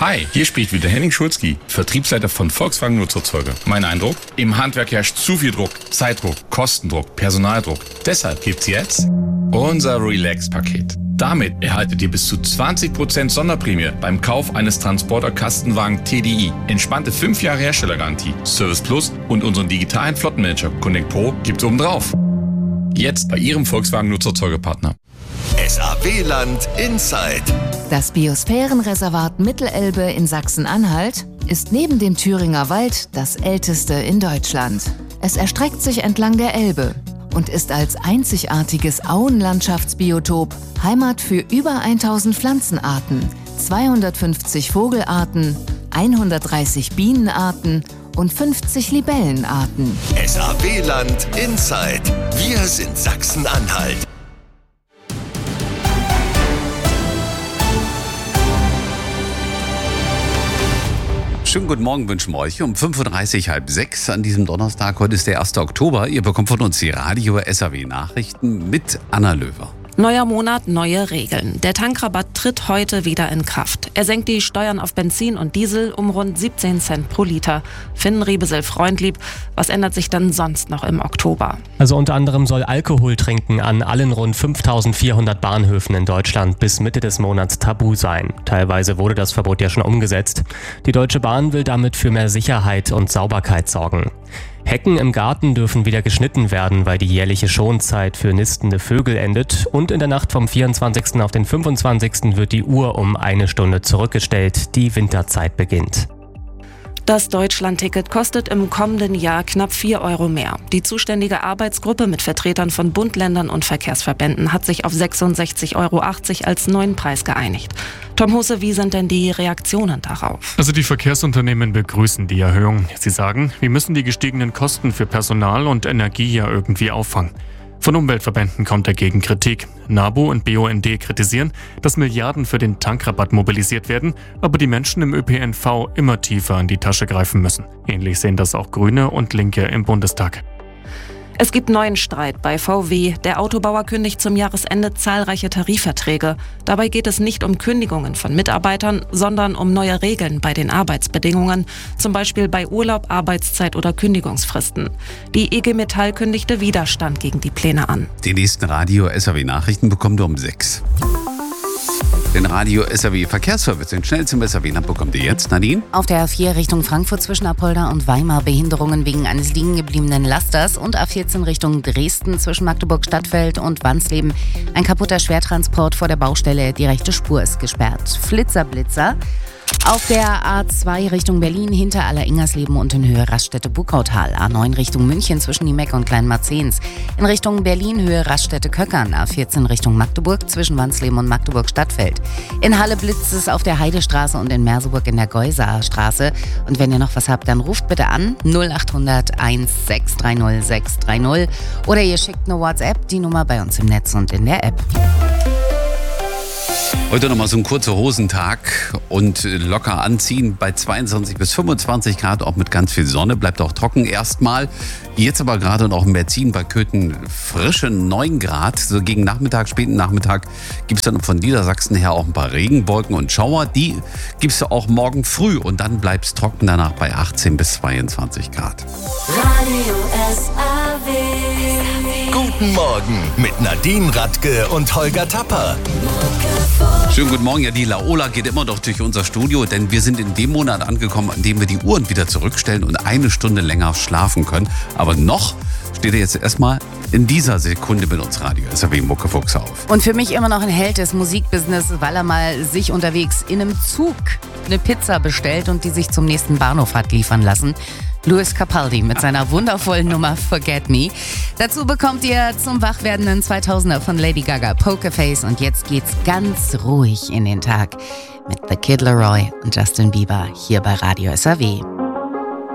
Hi, hier spricht wieder Henning Schulzki, Vertriebsleiter von Volkswagen Nutzfahrzeuge. Mein Eindruck? Im Handwerk herrscht zu viel Druck, Zeitdruck, Kostendruck, Personaldruck. Deshalb gibt's jetzt unser Relax-Paket. Damit erhaltet ihr bis zu 20% Sonderprämie beim Kauf eines Transporter-Kastenwagen TDI. Entspannte 5 Jahre Herstellergarantie, Service Plus und unseren digitalen Flottenmanager Connect Pro gibt's obendrauf. Jetzt bei Ihrem Volkswagen Nutzfahrzeugepartner. SAW-Land Inside. Das Biosphärenreservat Mittelelbe in Sachsen-Anhalt ist neben dem Thüringer Wald das älteste in Deutschland. Es erstreckt sich entlang der Elbe und ist als einzigartiges Auenlandschaftsbiotop Heimat für über 1000 Pflanzenarten, 250 Vogelarten, 130 Bienenarten und 50 Libellenarten. SAW-Land Inside. Wir sind Sachsen-Anhalt. Schönen guten Morgen wünschen wir euch um 5.30 Uhr, halb 6 an diesem Donnerstag. Heute ist der 1. Oktober. Ihr bekommt von uns die Radio SAW Nachrichten mit Anna Löwer. Neuer Monat, neue Regeln. Der Tankrabatt tritt heute wieder in Kraft. Er senkt die Steuern auf Benzin und Diesel um rund 17 Cent pro Liter. Finden Riebesel Freundlieb. Was ändert sich dann sonst noch im Oktober? Also unter anderem soll Alkoholtrinken an allen rund 5.400 Bahnhöfen in Deutschland bis Mitte des Monats tabu sein. Teilweise wurde das Verbot ja schon umgesetzt. Die Deutsche Bahn will damit für mehr Sicherheit und Sauberkeit sorgen. Hecken im Garten dürfen wieder geschnitten werden, weil die jährliche Schonzeit für nistende Vögel endet. Und in der Nacht vom 24. auf den 25. wird die Uhr um 1 Stunde zurückgestellt. Die Winterzeit beginnt. Das Deutschlandticket kostet im kommenden Jahr knapp 4 Euro mehr. Die zuständige Arbeitsgruppe mit Vertretern von Bund, Ländern und Verkehrsverbänden hat sich auf 66,80 Euro als neuen Preis geeinigt. Tom Husse, wie sind denn die Reaktionen darauf? Also die Verkehrsunternehmen begrüßen die Erhöhung. Sie sagen, wir müssen die gestiegenen Kosten für Personal und Energie ja irgendwie auffangen. Von Umweltverbänden kommt dagegen Kritik. NABU und BUND kritisieren, dass Milliarden für den Tankrabatt mobilisiert werden, aber die Menschen im ÖPNV immer tiefer in die Tasche greifen müssen. Ähnlich sehen das auch Grüne und Linke im Bundestag. Es gibt neuen Streit bei VW. Der Autobauer kündigt zum Jahresende zahlreiche Tarifverträge. Dabei geht es nicht um Kündigungen von Mitarbeitern, sondern um neue Regeln bei den Arbeitsbedingungen, zum Beispiel bei Urlaub, Arbeitszeit oder Kündigungsfristen. Die IG Metall kündigte Widerstand gegen die Pläne an. Die nächsten Radio SAW Nachrichten bekommt ihr um 6. Den Radio SAW Verkehrsservice, den schnellsten SAW bekommt ihr jetzt, Nadine. Auf der A4 Richtung Frankfurt zwischen Apolda und Weimar Behinderungen wegen eines liegen gebliebenen Lasters und A14 Richtung Dresden zwischen Magdeburg-Stadtfeld und Wansleben. Ein kaputter Schwertransport vor der Baustelle, die rechte Spur ist gesperrt. Flitzer. Auf der A2 Richtung Berlin hinter Aller-Ingersleben und in Höhe Raststätte-Bukautal. A9 Richtung München zwischen Niemeck und Kleinmarzens. In Richtung Berlin Höhe Raststätte-Köckern. A14 Richtung Magdeburg zwischen Wansleben und Magdeburg-Stadtfeld. In Halle blitzt es auf der Heidestraße und in Merseburg in der Geusaer Straße. Und wenn ihr noch was habt, dann ruft bitte an 0800 1630 630 oder ihr schickt eine WhatsApp, die Nummer bei uns im Netz und in der App. Heute nochmal so ein kurzer Hosentag und locker anziehen bei 22 bis 25 Grad, auch mit ganz viel Sonne, bleibt auch trocken erstmal. Jetzt aber gerade noch in Merzin bei Köthen frische 9 Grad. So gegen Nachmittag, späten Nachmittag gibt es dann von Niedersachsen her auch ein paar Regenwolken und Schauer. Die gibt es auch morgen früh und dann bleibt es trocken danach bei 18 bis 22 Grad. Radio SAW. Guten Morgen mit Nadine Radke und Holger Tapper. Schönen guten Morgen. Ja, die Laola geht immer noch durch unser Studio, denn wir sind in dem Monat angekommen, an dem wir die Uhren wieder zurückstellen und 1 Stunde länger schlafen können. Aber noch steht er jetzt erstmal in dieser Sekunde mit uns Radio SAW Muckefuchs auf. Und für mich immer noch ein Held des Musikbusiness, weil er mal sich unterwegs in einem Zug eine Pizza bestellt und die sich zum nächsten Bahnhof hat liefern lassen. Louis Capaldi mit seiner wundervollen Nummer Forget Me. Dazu bekommt ihr zum wachwerdenden 2000er von Lady Gaga Pokerface und jetzt geht's ganz ruhig in den Tag mit The Kid Laroi und Justin Bieber hier bei Radio SAW.